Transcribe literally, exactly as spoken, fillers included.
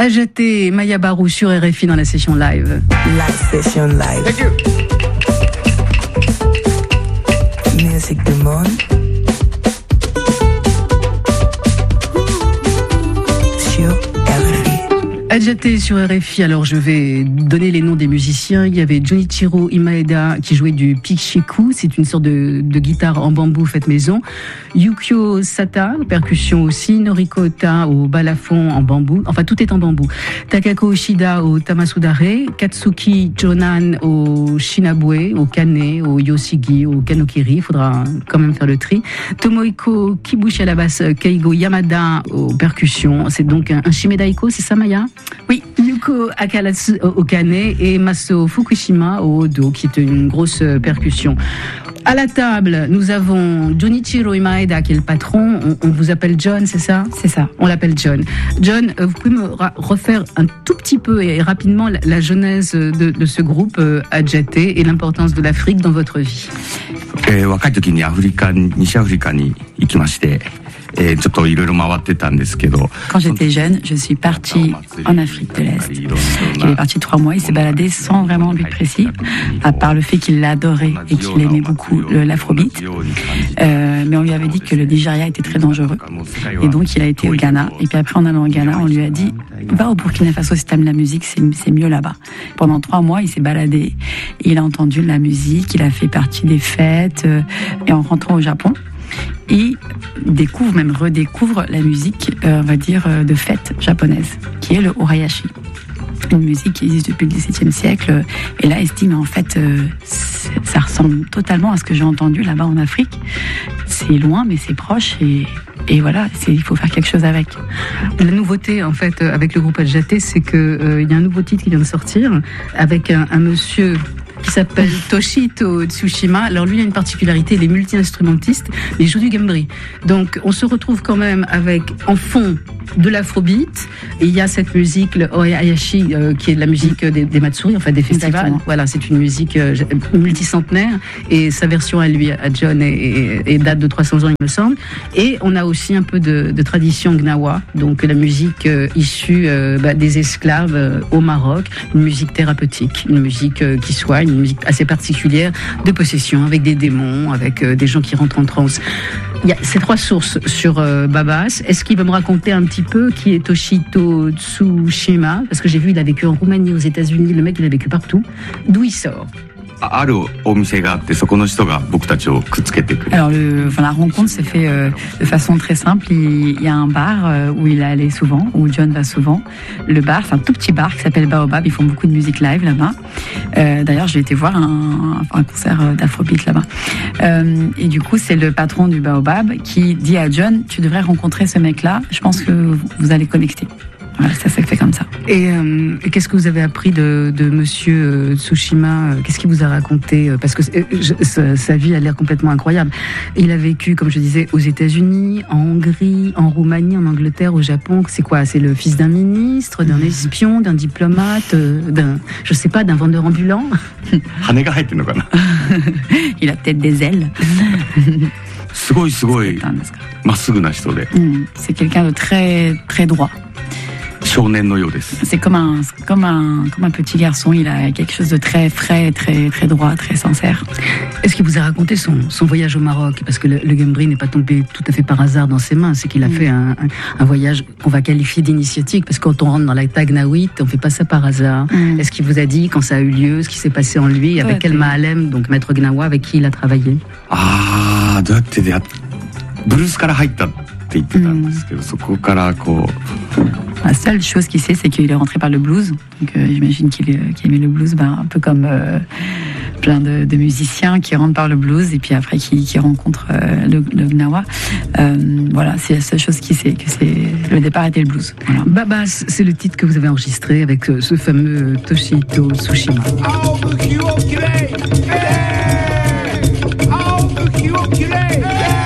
Adjaté, Maya Barou sur R F I dans la session live. Live session live. Thank you. Music du monde. Sur R F I. Adjaté sur R F I, alors je vais donner les noms des musiciens. Il y avait Junichiro Imaeda qui jouait du pichiku, c'est une sorte de, de guitare en bambou faite maison. Yukio Sata, percussion aussi. Noriko Ota au balafon en bambou, enfin tout est en bambou. Takako Shida au tamasudare. Katsuki Jonan au shinabue, au kane, au yoshigi, au kanokiri, il faudra quand même faire le tri. Tomohiko Kibushi à la basse, Keigo Yamada aux percussions, c'est donc un, un shimedaiko, c'est ça Maya? Oui, Yuko Akaratsu au kane et Maso Fukushima au odo, qui est une grosse percussion. À la table, nous avons Junichiro Imaeda qui est le patron. On, on vous appelle John, c'est ça? C'est ça. On l'appelle John. John, vous pouvez me ra- refaire un tout petit peu et rapidement la, la genèse de, de ce groupe euh, Adjaté et l'importance de l'Afrique dans votre vie. えー、若い時にアフリカに西アフリカに行きまして、えー、ちょっといろいろ回ってたんですけど。 Quand j'étais jeune, je suis partie en Afrique de l'Est. Il est parti trois mois, il s'est baladé sans vraiment but précis, à part le fait qu'il l'adorait et qu'il aimait beaucoup le, l'afrobeat. Euh, mais on lui avait dit que le Nigeria était très dangereux. Et donc il a été au Ghana. Et puis après, en allant au Ghana, on lui a dit va au Burkina Faso si t'aimes la musique, c'est, c'est mieux là-bas. Pendant trois mois, il s'est baladé. Il a entendu de la musique, il a fait partie des fêtes. Euh, et en rentrant au Japon, il découvre, même redécouvre la musique, euh, on va dire, euh, de fête japonaise, qui est le Urayashi. Une musique qui existe depuis le dix-septième siècle. Et là, il se dit, mais en fait, euh, ça ressemble totalement à ce que j'ai entendu là-bas en Afrique. C'est loin, mais c'est proche et... Et voilà, c'est, il faut faire quelque chose avec. La nouveauté, en fait, avec le groupe Adjaté, c'est qu'il euh, y a un nouveau titre qui vient de sortir avec un, un monsieur qui s'appelle Toshito Tsushima. Alors lui, il a une particularité, il est multi-instrumentiste, mais il joue du gambri. Donc on se retrouve quand même avec, en fond, de l'afrobeat, et il y a cette musique, le Oyayashi, euh, qui est de la musique des, des Matsuri, enfin des festivals. Exactement. Voilà, c'est une musique euh, multicentenaire, et sa version à lui, à John, est, est, est date de trois cents ans, il me semble. Et on a aussi un peu de, de tradition gnawa, donc la musique euh, issue euh, bah, des esclaves euh, au Maroc, une musique thérapeutique, une musique euh, qui soigne, une musique assez particulière de possession, avec des démons, avec euh, des gens qui rentrent en transe. Il y a ces trois sources sur euh, Babas. Est-ce qu'il va me raconter un petit peu qui est Toshito Tsushima? Parce que j'ai vu, il a vécu en Roumanie, aux États-Unis, le mec, il a vécu partout. D'où il sort? Alors, le, enfin, la rencontre s'est faite euh, de façon très simple. Il, il y a un bar euh, où il allait souvent, où John va souvent. Le bar, c'est un tout petit bar qui s'appelle Baobab. Ils font beaucoup de musique live là-bas. Euh, d'ailleurs, j'ai été voir un, un concert d'afrobeat là-bas. Euh, et du coup, c'est le patron du Baobab qui dit à John, tu devrais rencontrer ce mec-là. Je pense que vous allez connecter. Voilà, ça s'est fait comme ça. Et, euh, et qu'est-ce que vous avez appris de, de Monsieur euh, Tsushima? Qu'est-ce qu'il vous a raconté? Parce que euh, je, sa, sa vie a l'air complètement incroyable. Il a vécu, comme je disais, aux États-Unis, en Hongrie, en Roumanie, en Angleterre, au Japon. C'est quoi? C'est le fils d'un ministre, d'un espion, d'un diplomate, euh, d'un, je sais pas, d'un vendeur ambulant. Il a peut-être des ailes. C'est quelqu'un de très, très droit. C'est comme un, comme un, comme un petit garçon. Il a quelque chose de très frais, très, très droit, très sincère. Est-ce qu'il vous a raconté son, son voyage au Maroc? Parce que le, le gambri n'est pas tombé tout à fait par hasard dans ses mains. C'est qu'il a mmh. fait un, un, un voyage qu'on va qualifier d'initiatique. Parce que quand on rentre dans la Tagnaouite, on fait pas ça par hasard. Mmh. Est-ce qu'il vous a dit quand ça a eu lieu, ce qui s'est passé en lui, avec ouais, quel Mahalem, donc maître Gnawa, avec qui il a travaillé? Ah, Bruce La seule chose qu'il sait, c'est qu'il est rentré par le blues. Donc, euh, j'imagine qu'il, qu'il aimait le blues, ben, un peu comme euh, plein de, de musiciens qui rentrent par le blues et puis après qui, qui rencontrent euh, le, le gnawa. Euh, voilà, c'est la seule chose qu'il sait, que c'est le départ était le blues. Voilà. Babas, c'est le titre que vous avez enregistré avec ce, ce fameux Toshito Tsushima. Hey!